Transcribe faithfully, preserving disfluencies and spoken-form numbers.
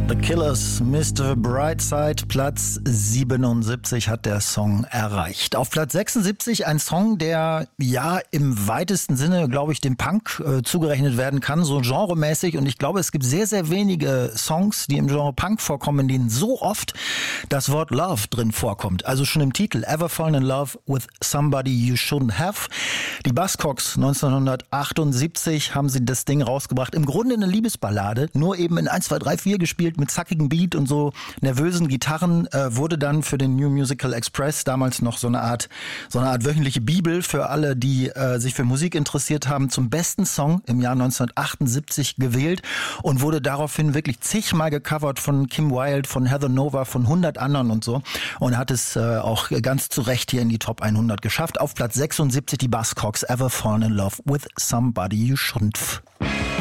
The Killers, Mister Brightside, Platz siebenundsiebzig hat der Song erreicht. Auf Platz sechsundsiebzig ein Song, der ja im weitesten Sinne, glaube ich, dem Punk äh, zugerechnet werden kann, so genremäßig. Und ich glaube, es gibt sehr, sehr wenige Songs, die im Genre Punk vorkommen, in denen so oft das Wort Love drin vorkommt. Also schon im Titel, Ever Fallen in Love with Somebody You Shouldn't Have. Die Buzzcocks neunzehnhundertachtundsiebzig haben sie das Ding rausgebracht. Im Grunde eine Liebesballade, nur eben in eins, zwei, drei, vier gespielt mit zackigen Beat und so nervösen Gitarren, äh, wurde dann für den New Musical Express damals noch so eine Art so eine Art wöchentliche Bibel für alle, die äh, sich für Musik interessiert haben, zum besten Song im Jahr neunzehnhundertachtundsiebzig gewählt und wurde daraufhin wirklich zigmal gecovert von Kim Wilde, von Heather Nova, von hundert anderen und so und hat es äh, auch ganz zu Recht hier in die Top hundert geschafft. Auf Platz sechsundsiebzig die Buzzcocks, Ever Fallen in Love with Somebody You Shouldn't.